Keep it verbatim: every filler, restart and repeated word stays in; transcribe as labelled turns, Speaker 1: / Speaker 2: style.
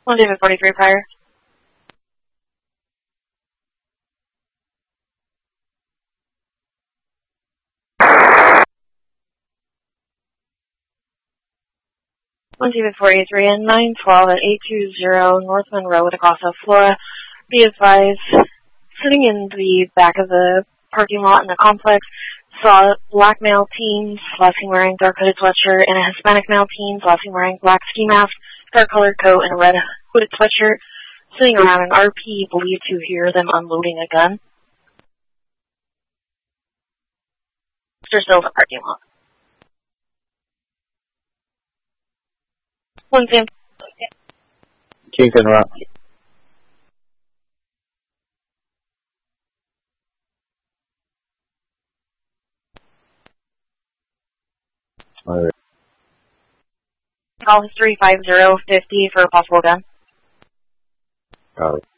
Speaker 1: one David forty-three prior. one David four eighty-three and nine twelve at eight two zero North Monroe with Augusta, Florida. Be advised, sitting in the back of the parking lot in the complex, saw black male teens, last seen wearing dark hooded sweatshirt, and a Hispanic male teen, last seen wearing black ski mask, dark colored coat, and a red hooded sweatshirt, sitting around an R P, believed to hear them unloading a gun. They're still in the parking lot. One Sam.
Speaker 2: Kingston Rock. Alright.
Speaker 1: Call history five zero fifty for a possible gun.
Speaker 2: Got it.